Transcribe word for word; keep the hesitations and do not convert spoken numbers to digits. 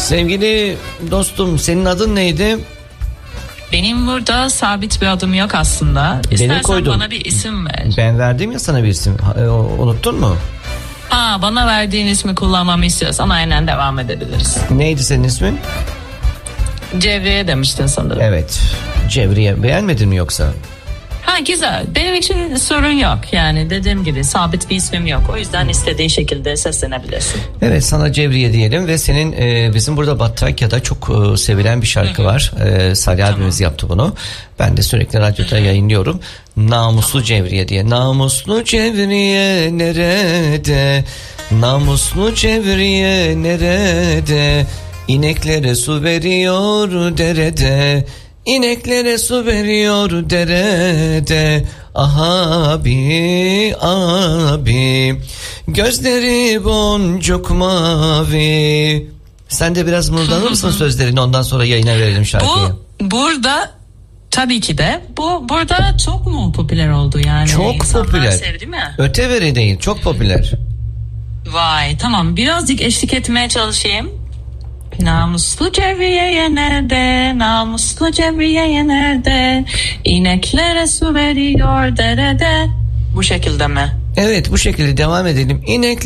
Sevgili dostum, senin adın neydi? Benim burada sabit bir adım yok aslında. İstersen koydum. Bana bir isim ver. Ben verdim ya sana bir isim. Unuttun mu? Ha, bana verdiğin ismi kullanmamı istiyorsan aynen devam edebiliriz. Neydi senin ismin? Cevriye demiştin sanırım. Evet. Cevriye. Beğenmedin mi yoksa? Ha, güzel. Benim için sorun yok. Yani dediğim gibi sabit bir ismim yok. O yüzden istediğin şekilde seslenebilirsin. Evet, sana Cevriye diyelim ve senin e, bizim burada Batrakya'da çok e, sevilen bir şarkı Hı-hı. var. E, Salih tamam. abimiz yaptı bunu. Ben de sürekli radyoda Hı-hı. yayınlıyorum. Namuslu tamam. Cevriye diye. Namuslu Cevriye nerede? Namuslu Cevriye nerede? İneklere su veriyor derede. İneklere su veriyor derede. Abi abi, gözleri boncuk mavi. Sen de biraz mırıldanır mısın sözlerini, ondan sonra yayına verelim şarkıyı. Bu burada tabii ki de bu burada çok mu popüler oldu yani? Çok İnsanlar popüler. sevdi mi? Öteveri değil, çok popüler. Vay, tamam, birazcık eşlik etmeye çalışayım. Namuslu Cevriye nerede? Namuslu Cevriye nerede? İneklere su veriyor derede. Bu şekilde mi? Evet, bu şekilde devam edelim. İnek